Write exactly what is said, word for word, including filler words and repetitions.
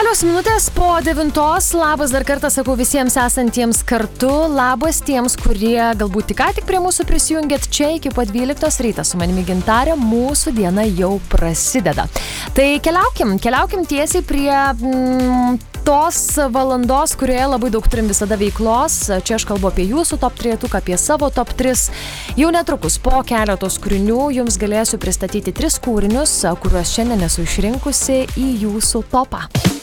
Kelios minutės po devintos. Labas dar kartą sakau visiems esantiems kartu. Labas tiems, kurie galbūt tik ką tik prie mūsų prisijungėt čia iki pat dvyliktos ryto su manimi Gintarė. Mūsų diena jau prasideda. Tai keliaukim, keliaukim tiesiai prie mm, tos valandos, kurioje labai daug turim visada veiklos. Čia aš kalbu apie jūsų top trejetuką, apie savo top tris. Jau netrukus po keletos kūrinių jums galėsiu pristatyti tris kūrinius, kuriuos šiandien esu išrinkusi į jūsų topą.